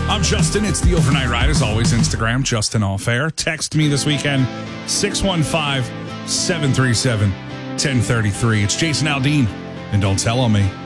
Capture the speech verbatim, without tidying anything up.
I'm Justin. It's the Overnight Ride. As always, Instagram, Justin All Fair. Text me this weekend, six one five, seven three seven, one oh three three. It's Jason Aldean, and don't tell on me.